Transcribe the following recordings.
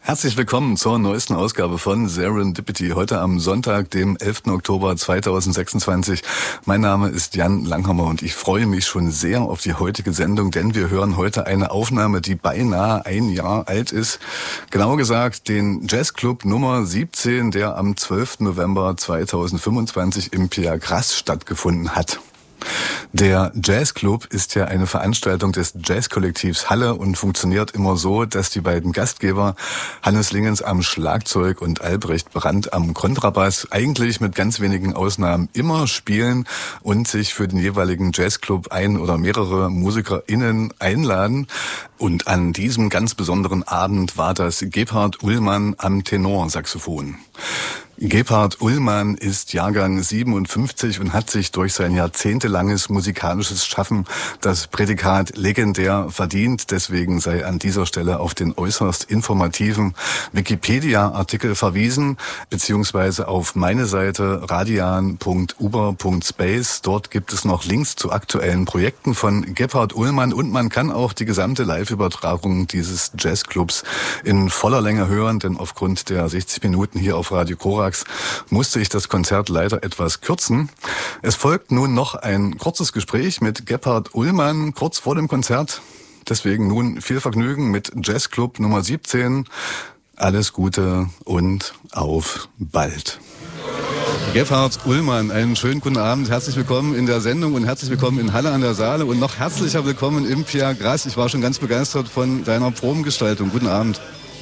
Herzlich willkommen zur neuesten Ausgabe von Serendipity, heute am Sonntag, dem 11. Oktober 2026. Mein Name ist Jan Langhammer und ich freue mich schon sehr auf die heutige Sendung, denn wir hören heute eine Aufnahme, die beinahe ein Jahr alt ist. Genauer gesagt den Jazzclub Nummer 17, der am 12. November 2025 im Pierre Grass stattgefunden hat. Der Jazzclub ist ja eine Veranstaltung des Jazzkollektivs Halle und funktioniert immer so, dass die beiden Gastgeber Hannes Lingens am Schlagzeug und Albrecht Brandt am Kontrabass eigentlich mit ganz wenigen Ausnahmen immer spielen und sich für den jeweiligen Jazzclub ein oder mehrere MusikerInnen einladen. Und an diesem ganz besonderen Abend war das Gebhard Ullmann am Tenorsaxophon. Gebhard Ullmann ist Jahrgang 57 und hat sich durch sein jahrzehntelanges musikalisches Schaffen das Prädikat legendär verdient. Deswegen sei an dieser Stelle auf den äußerst informativen Wikipedia-Artikel verwiesen, beziehungsweise auf meine Seite radian.uber.space. Dort gibt es noch Links zu aktuellen Projekten von Gebhard Ullmann und man kann auch die gesamte Live-Übertragung dieses Jazzclubs in voller Länge hören, denn aufgrund der 60 Minuten hier auf Radio Korax musste ich das Konzert leider etwas kürzen. Es folgt nun noch ein kurzes Gespräch mit Gebhard Ullmann kurz vor dem Konzert. Deswegen nun viel Vergnügen mit Jazzclub Nummer 17. Alles Gute und auf bald. Gebhard Ullmann, einen schönen guten Abend. Herzlich willkommen in der Sendung und herzlich willkommen in Halle an der Saale und noch herzlicher willkommen im Pierre Grass. Ich war schon ganz begeistert von deiner Probengestaltung. Guten Abend.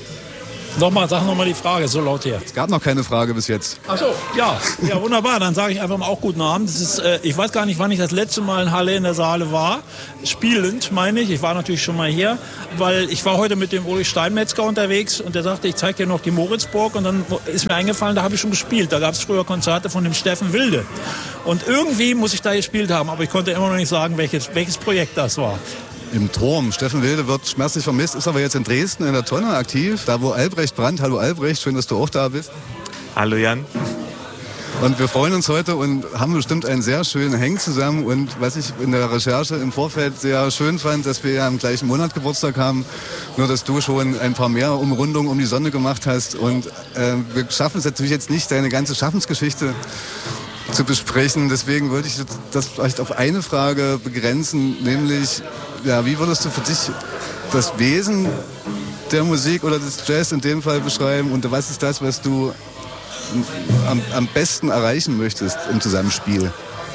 Sag nochmal die Frage, so laut hier. Es gab noch keine Frage bis jetzt. Ach so, ja, wunderbar. Dann sage ich einfach mal auch guten Abend. Das ist, ich weiß gar nicht, wann ich das letzte Mal in Halle in der Saale war. Spielend, meine ich. Ich war natürlich schon mal hier, weil ich war heute mit dem Ulrich Steinmetzger unterwegs und der sagte, ich zeige dir noch die Moritzburg. Und dann ist mir eingefallen, da habe ich schon gespielt. Da gab es früher Konzerte von dem Steffen Wilde. Und irgendwie muss ich da gespielt haben, aber ich konnte immer noch nicht sagen, welches Projekt das war. Im Turm. Steffen Wilde wird schmerzlich vermisst, ist aber jetzt in Dresden in der Tonne aktiv. Da wo Albrecht Brandt. Hallo Albrecht, schön, dass du auch da bist. Hallo Jan. Und wir freuen uns heute und haben bestimmt einen sehr schönen Hang zusammen. Und was ich in der Recherche im Vorfeld sehr schön fand, dass wir ja im gleichen Monat Geburtstag haben. Nur, dass du schon ein paar mehr Umrundungen um die Sonne gemacht hast. Und wir schaffen es natürlich jetzt nicht, deine ganze Schaffensgeschichte zu besprechen. Deswegen wollte ich das vielleicht auf eine Frage begrenzen, nämlich, ja, wie würdest du für dich das Wesen der Musik oder des Jazz in dem Fall beschreiben und was ist das, was du am besten erreichen möchtest im Zusammenspiel?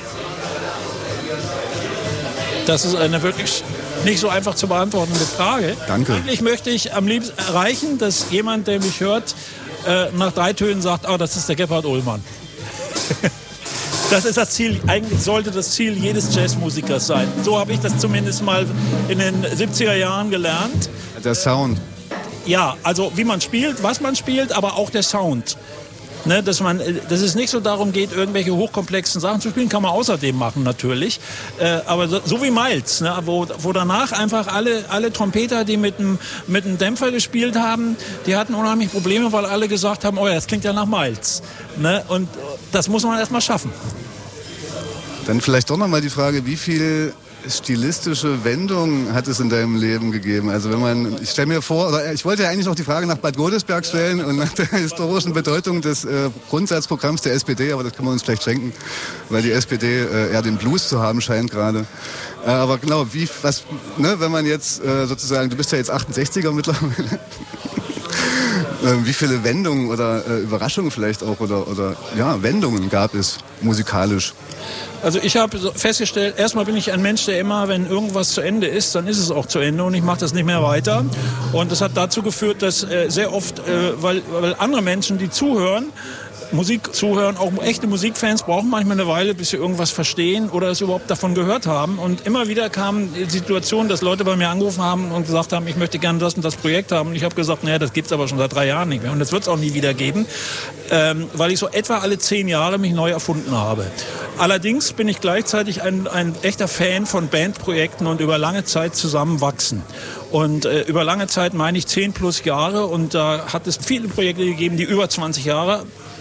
Das ist eine wirklich nicht so einfach zu beantwortende Frage. Danke. Eigentlich möchte ich am liebsten erreichen, dass jemand, der mich hört, nach 3 Tönen sagt, das ist der Gebhard Ullmann. Das ist das Ziel, eigentlich sollte das Ziel jedes Jazzmusikers sein. So habe ich das zumindest mal in den 70er Jahren gelernt. Der Sound. Ja, also wie man spielt, was man spielt, aber auch der Sound. Ne, dass es nicht so darum geht, irgendwelche hochkomplexen Sachen zu spielen, kann man außerdem machen natürlich. Aber so wie Miles, ne, wo danach einfach alle Trompeter, die mit einem Dämpfer gespielt haben, die hatten unheimlich Probleme, weil alle gesagt haben, das klingt ja nach Miles. Ne? Und das muss man erstmal schaffen. Dann vielleicht doch nochmal die Frage, wie viel stilistische Wendung hat es in deinem Leben gegeben? Also ich stelle mir vor, oder ich wollte ja eigentlich noch die Frage nach Bad Godesberg stellen und nach der historischen Bedeutung des Grundsatzprogramms der SPD, aber das können wir uns vielleicht schenken, weil die SPD eher den Blues zu haben scheint gerade. Aber genau, wenn man jetzt sozusagen, du bist ja jetzt 68er mittlerweile, wie viele Wendungen oder Überraschungen vielleicht auch oder Wendungen gab es musikalisch? Also ich habe festgestellt, erstmal bin ich ein Mensch, der immer, wenn irgendwas zu Ende ist, dann ist es auch zu Ende und ich mache das nicht mehr weiter. Und das hat dazu geführt, dass sehr oft, weil andere Menschen, die zuhören, Musik zuhören, auch echte Musikfans brauchen manchmal eine Weile, bis sie irgendwas verstehen oder es überhaupt davon gehört haben. Und immer wieder kam die Situation, dass Leute bei mir angerufen haben und gesagt haben, ich möchte gerne das und das Projekt haben. Und ich habe gesagt, das gibt's aber schon seit 3 Jahren nicht mehr. Und das wird es auch nie wieder geben, weil ich so etwa alle 10 Jahre mich neu erfunden habe. Allerdings bin ich gleichzeitig ein echter Fan von Bandprojekten und über lange Zeit zusammenwachsen. Und über lange Zeit meine ich 10+ Jahre und da hat es viele Projekte gegeben, die über 20 Jahre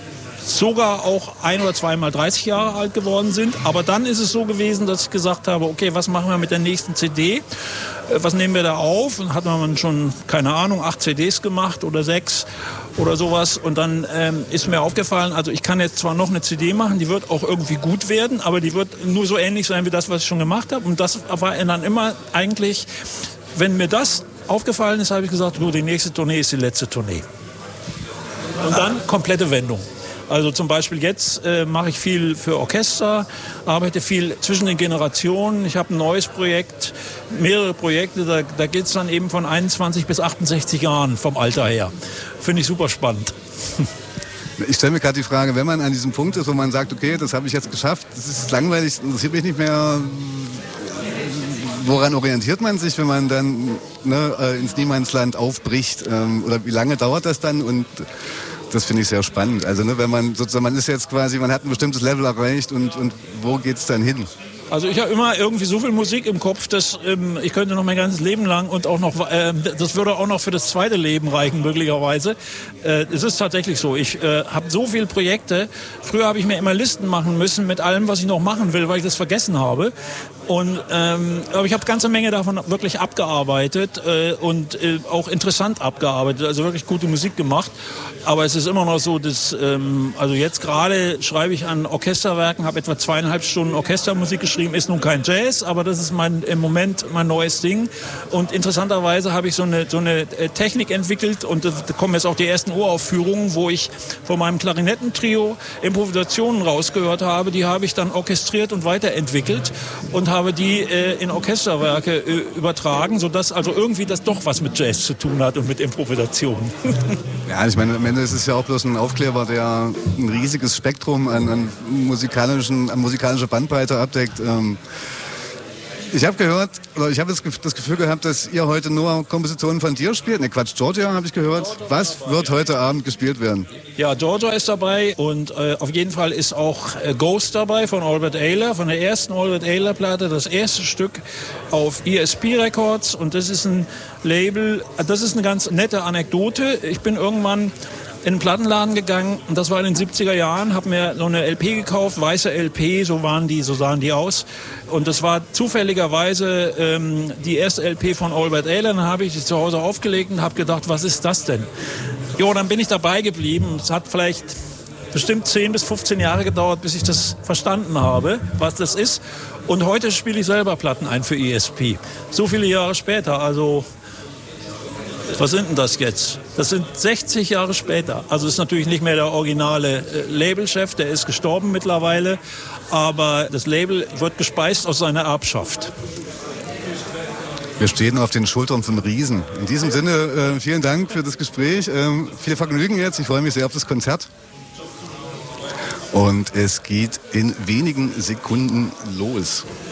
sogar auch 1 oder 2 Mal 30 Jahre alt geworden sind. Aber dann ist es so gewesen, dass ich gesagt habe, okay, was machen wir mit der nächsten CD? Was nehmen wir da auf? Und hat man schon, keine Ahnung, 8 CDs gemacht oder 6 oder sowas. Und dann ist mir aufgefallen, also ich kann jetzt zwar noch eine CD machen, die wird auch irgendwie gut werden, aber die wird nur so ähnlich sein wie das, was ich schon gemacht habe. Und das war dann immer eigentlich, wenn mir das aufgefallen ist, habe ich gesagt, die nächste Tournee ist die letzte Tournee. Und dann komplette Wendung. Also zum Beispiel jetzt mache ich viel für Orchester, arbeite viel zwischen den Generationen. Ich habe ein neues Projekt, mehrere Projekte, da geht es dann eben von 21 bis 68 Jahren vom Alter her. Finde ich super spannend. Ich stelle mir gerade die Frage, wenn man an diesem Punkt ist, wo man sagt, okay, das habe ich jetzt geschafft, das ist langweilig, interessiert mich nicht mehr. Woran orientiert man sich, wenn man dann ins Niemandsland aufbricht? Oder wie lange dauert das dann? Und das finde ich sehr spannend. Also wenn man sozusagen, man ist jetzt quasi, man hat ein bestimmtes Level erreicht und wo geht's dann hin? Also ich habe immer irgendwie so viel Musik im Kopf, dass ich könnte noch mein ganzes Leben lang und auch noch, das würde auch noch für das zweite Leben reichen, möglicherweise. Es ist tatsächlich so. Ich habe so viele Projekte. Früher habe ich mir immer Listen machen müssen mit allem, was ich noch machen will, weil ich das vergessen habe. Aber ich habe eine ganze Menge davon wirklich abgearbeitet und auch interessant abgearbeitet, also wirklich gute Musik gemacht. Aber es ist immer noch so, dass, also jetzt gerade schreibe ich an Orchesterwerken, habe etwa 2,5 Stunden Orchestermusik geschrieben, ist nun kein Jazz, aber das ist im Moment mein neues Ding. Und interessanterweise habe ich so eine Technik entwickelt und da kommen jetzt auch die ersten Uraufführungen, wo ich von meinem Klarinettentrio Improvisationen rausgehört habe, die habe ich dann orchestriert und weiterentwickelt und habe die in Orchesterwerke übertragen, sodass also irgendwie das doch was mit Jazz zu tun hat und mit Improvisation. Ja, ich meine, am Ende ist es ja auch bloß ein Aufkleber, der ein riesiges Spektrum an musikalischer Bandbreite abdeckt. Ich habe gehört, oder ich habe das Gefühl gehabt, dass ihr heute nur Kompositionen von dir spielt. Ne, Quatsch, Georgia habe ich gehört. Was wird heute Abend gespielt werden? Ja, Georgia ist dabei und auf jeden Fall ist auch Ghost dabei von Albert Ayler, von der ersten Albert Ayler Platte, das erste Stück auf ESP Records und das ist ein Label, das ist eine ganz nette Anekdote. Ich bin irgendwann in einen Plattenladen gegangen und das war in den 70er Jahren, habe mir so eine LP gekauft, weiße LP, so sahen die aus. Und das war zufälligerweise die erste LP von Albert Ayler. Dann habe ich die zu Hause aufgelegt und habe gedacht, was ist das denn? Jo, dann bin ich dabei geblieben. Es hat vielleicht bestimmt 10 bis 15 Jahre gedauert, bis ich das verstanden habe, was das ist. Und heute spiele ich selber Platten ein für ESP. So viele Jahre später, also was sind denn das jetzt? Das sind 60 Jahre später. Also ist natürlich nicht mehr der originale Labelchef, der ist gestorben mittlerweile. Aber das Label wird gespeist aus seiner Erbschaft. Wir stehen auf den Schultern von Riesen. In diesem Sinne, vielen Dank für das Gespräch. Viel Vergnügen jetzt. Ich freue mich sehr auf das Konzert. Und es geht in wenigen Sekunden los.